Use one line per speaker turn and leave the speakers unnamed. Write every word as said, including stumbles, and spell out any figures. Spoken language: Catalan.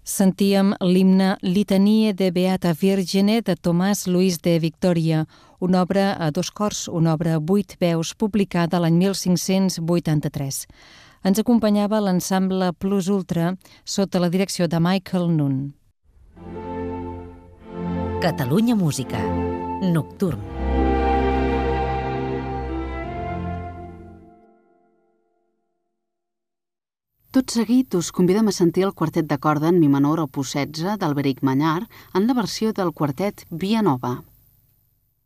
Sentíem l'himne Litanie de Beata Virgine de Tomàs Luis de Victoria, una obra a dos cors, una obra a vuit veus, publicada l'any mil cinc-cents vuitanta-tres. Ens acompanyava l'ensemble Plus Ultra sota la direcció de Michael Nunn.
Catalunya Música. Nocturn.
Tot seguit us convidem a sentir el quartet de corda en mi menor opus setze d'Alberic Mañar en la versió del quartet Via Nova.